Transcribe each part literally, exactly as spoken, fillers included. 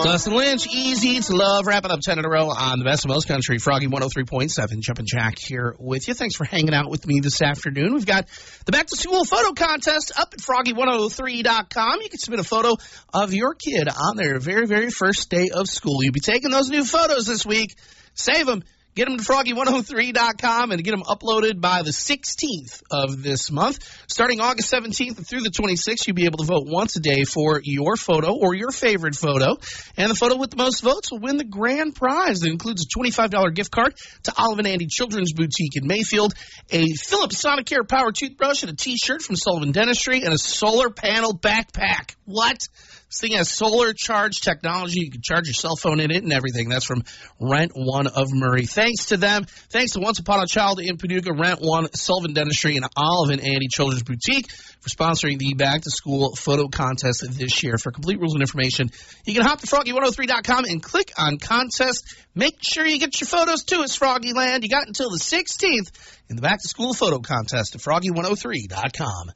Dustin Lynch, Easy to Love, wrapping up ten in a row on the Best of Most Country. Froggy one oh three point seven, Jumpin' Jack here with you. Thanks for hanging out with me this afternoon. We've got the Back to School photo contest up at froggy one oh three dot com. You can submit a photo of your kid on their very, very first day of school. You'll be taking those new photos this week. Save them. Get them to froggy one oh three dot com and get them uploaded by the sixteenth of this month. Starting August seventeenth through the twenty-sixth, you'll be able to vote once a day for your photo or your favorite photo. And the photo with the most votes will win the grand prize. That includes a twenty-five dollars gift card to Olive and Andy Children's Boutique in Mayfield, a Philips Sonicare power toothbrush, and a T-shirt from Sullivan Dentistry, and a solar panel backpack. What? This thing has solar charge technology. You can charge your cell phone in it and everything. That's from Rent One of Murray. Thanks to them. Thanks to Once Upon a Child in Paducah, Rent One, Sullivan Dentistry, and Olive and Andy Children's Boutique for sponsoring the Back to School photo contest this year. For complete rules and information, you can hop to froggy one oh three dot com and click on contest. Make sure you get your photos to us, Froggyland. You got until the sixteenth in the Back to School photo contest at froggy one oh three dot com.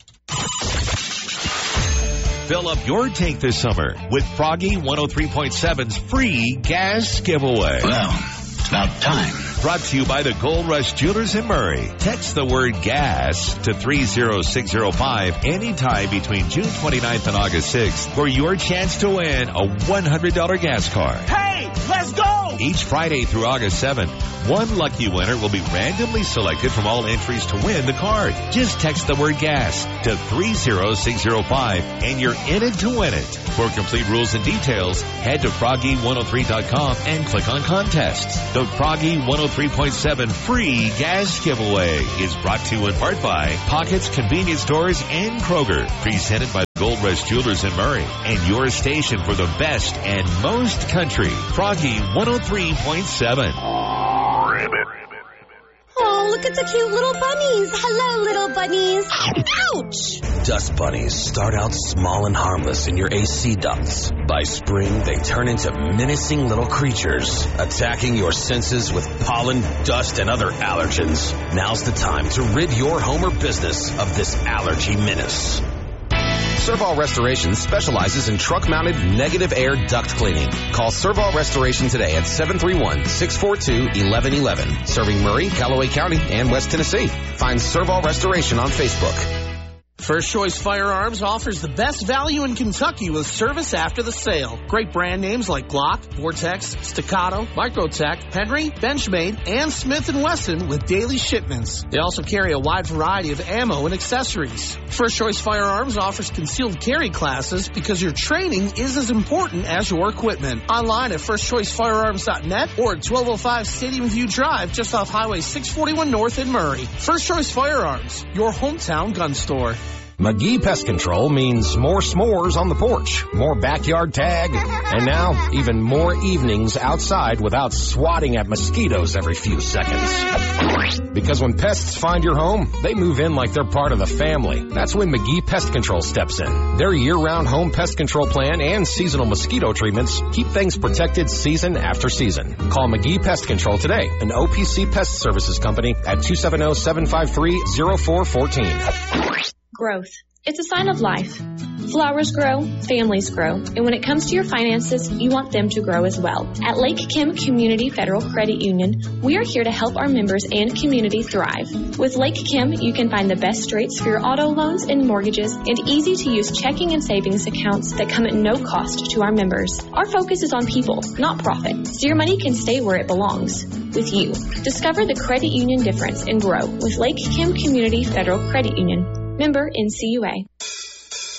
Fill up your tank this summer with Froggy one oh three point seven's free gas giveaway. Well, it's about time. Brought to you by the Gold Rush Jewelers in Murray. Text the word gas to three oh six oh five anytime between June twenty-ninth and August sixth for your chance to win a one hundred dollars gas card. Hey, let's go! Each Friday through August seventh, one lucky winner will be randomly selected from all entries to win the card. Just text the word gas to three oh six oh five and you're in it to win it. For complete rules and details, head to froggy one oh three dot com and click on contests. The Froggy one oh three point seven free gas giveaway is brought to you in part by Pockets Convenience Stores and Kroger. Presented by Gold Rush Jewelers in Murray and your station for the best and most country. Froggy one oh three point seven. Oh, look at the cute little bunnies. Hello, little bunnies. Ouch! Dust bunnies start out small and harmless in your A C ducts. By spring, they turn into menacing little creatures, attacking your senses with pollen, dust, and other allergens. Now's the time to rid your home or business of this allergy menace. Serval Restoration specializes in truck-mounted negative air duct cleaning. Call Serval Restoration today at seven three one, six four two, one one one one. Serving Murray, Callaway County, and West Tennessee. Find Serval Restoration on Facebook. First Choice Firearms offers the best value in Kentucky with service after the sale. Great brand names like Glock, Vortex, Staccato, Microtech, Henry, Benchmade, and Smith and Wesson with daily shipments. They also carry a wide variety of ammo and accessories. First Choice Firearms offers concealed carry classes because your training is as important as your equipment. Online at first choice firearms dot net or at twelve oh five Stadium View Drive just off Highway six forty-one North in Murray. First Choice Firearms, your hometown gun store. McGee Pest Control means more s'mores on the porch, more backyard tag, and now even more evenings outside without swatting at mosquitoes every few seconds. Because when pests find your home, they move in like they're part of the family. That's when McGee Pest Control steps in. Their year-round home pest control plan and seasonal mosquito treatments keep things protected season after season. Call McGee Pest Control today, an O P C Pest Services company at two seven zero, seven five three, zero four one four. Growth. It's a sign of life. Flowers grow, families grow, and when it comes to your finances, you want them to grow as well. At Lake Kim Community Federal Credit Union, we are here to help our members and community thrive. With Lake Kim, you can find the best rates for your auto loans and mortgages and easy-to-use checking and savings accounts that come at no cost to our members. Our focus is on people, not profit, so your money can stay where it belongs, with you. Discover the credit union difference and grow with Lake Kim Community Federal Credit Union. Member N C U A.